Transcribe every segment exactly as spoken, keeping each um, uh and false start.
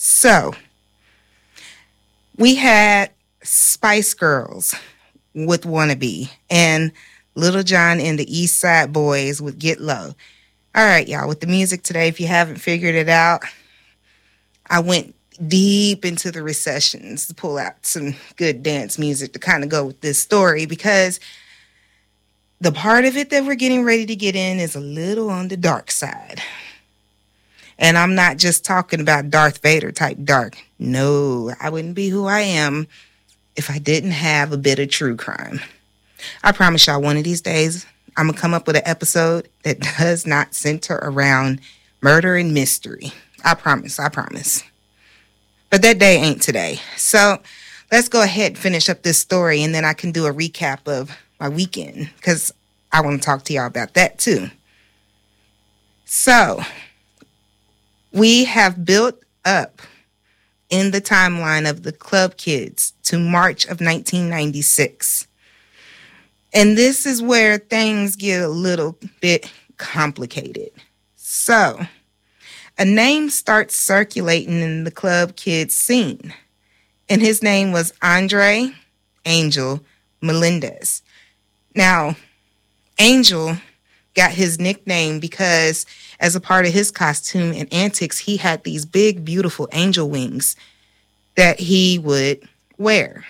So, we had Spice Girls with Wannabe and Little John and the East Side Boys with Get Low. All right, y'all, with the music today, if you haven't figured it out, I went deep into the recessions to pull out some good dance music to kind of go with this story, because the part of it that we're getting ready to get in is a little on the dark side. And I'm not just talking about Darth Vader type dark. No, I wouldn't be who I am if I didn't have a bit of true crime. I promise y'all, one of these days, I'm going to come up with an episode that does not center around murder and mystery. I promise, I promise. But that day ain't today. So let's go ahead and finish up this story, and then I can do a recap of my weekend, because I want to talk to y'all about that too. So we have built up in the timeline of the Club Kids to March of nineteen ninety-six. And this is where things get a little bit complicated. So a name starts circulating in the Club Kids scene, and his name was Andre Angel Melendez. Now, Angel got his nickname because as a part of his costume and antics, he had these big, beautiful angel wings that he would wear.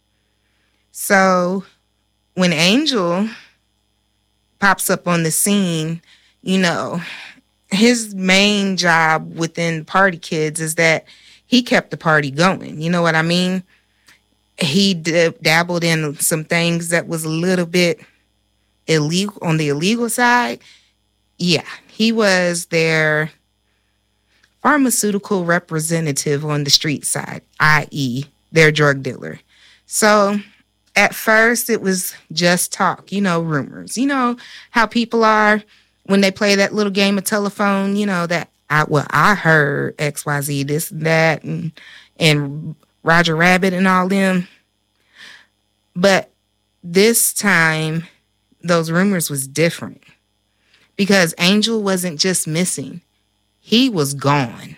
So when Angel pops up on the scene, you know, his main job within Party Kids is that he kept the party going. You know what I mean? He d- dabbled in some things that was a little bit illegal on the illegal side. Yeah, he was their pharmaceutical representative on the street side, that is their drug dealer. So at first it was just talk, you know, rumors. You know how people are when they play that little game of telephone, you know, that I, well, I heard X Y Z, this and that, and, and Roger Rabbit and all them. But this time, those rumors was different, because Angel wasn't just missing. He was gone.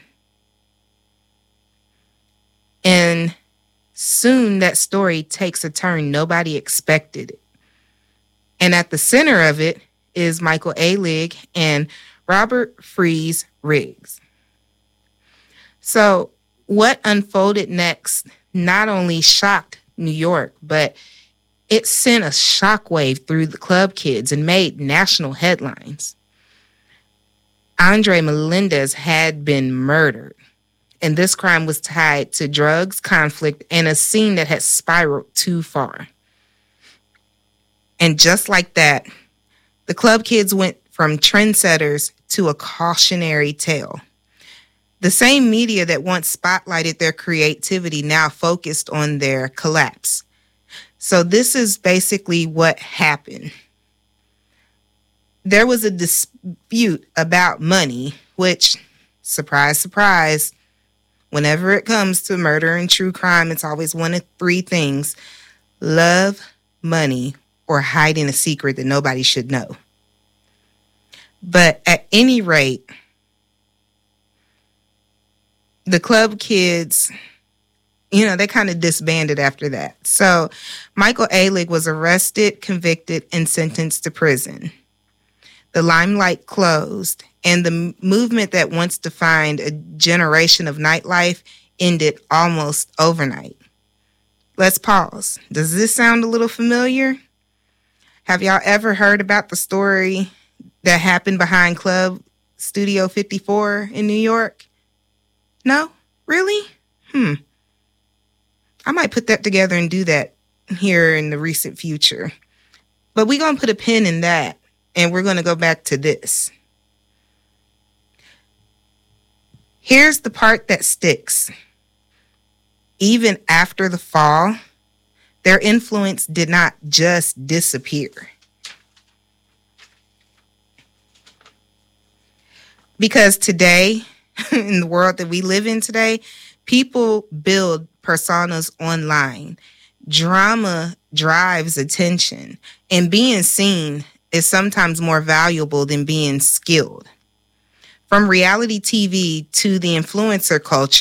And soon that story takes a turn nobody expected it. And at the center of it is Michael Alig and Robert Freeze Riggs. So what unfolded next not only shocked New York, but it sent a shockwave through the Club Kids and made national headlines. Andre Melendez had been murdered, and this crime was tied to drugs, conflict, and a scene that had spiraled too far. And just like that, the Club Kids went from trendsetters to a cautionary tale. The same media that once spotlighted their creativity now focused on their collapse. So this is basically what happened. There was a dispute about money, which, surprise, surprise, whenever it comes to murder and true crime, it's always one of three things: love, money, or hiding a secret that nobody should know. But at any rate, the Club Kids, you know, they kind of disbanded after that. So Michael Alig was arrested, convicted, and sentenced to prison. The limelight closed, and the movement that once defined a generation of nightlife ended almost overnight. Let's pause. Does this sound a little familiar? Have y'all ever heard about the story that happened behind Club Studio fifty-four in New York? No? Really? Hmm. I might put that together and do that here in the recent future. But we're going to put a pin in that, and we're going to go back to this. Here's the part that sticks. Even after the fall, their influence did not just disappear. Because today, in the world that we live in today, people build personas online. Drama drives attention, and being seen is sometimes more valuable than being skilled. From reality T V to the influencer culture,